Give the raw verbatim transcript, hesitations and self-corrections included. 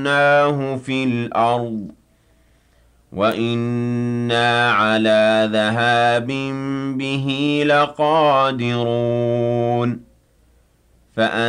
فَنَبَذْنَاهُ فِي الْأَرْضِ وَإِنَّا عَلَىٰ ذَهَابٍ بِهِ لَقَادِرُونَ